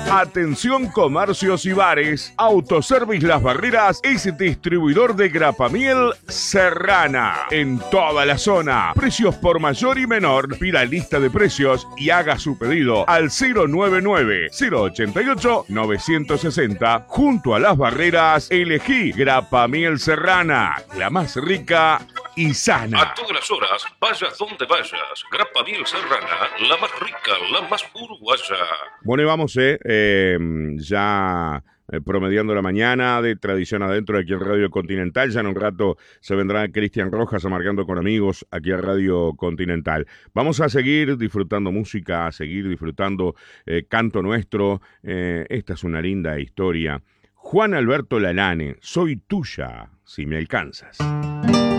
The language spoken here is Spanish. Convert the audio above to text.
Atención comercios y bares. Autoservice Las Barreras es distribuidor de grapa miel Serrana en toda la zona. Precios por mayor y menor. Pida lista de precios y haga su pedido al 099-088-960. Junto a Las Barreras, elegí grapa miel Serrana, la más rica y sana. A todas las horas, vayas donde vayas. Grapa miel Serrana, la más rica, la más uruguaya. Bueno, y vamos, ya promediando la mañana de Tradición Adentro aquí en Radio Continental. Ya en un rato se vendrá Cristian Rojas amargando con amigos aquí a Radio Continental. Vamos a seguir disfrutando música, a seguir disfrutando canto nuestro. Esta es una linda historia. Juan Alberto Lalane, soy tuya si me alcanzas.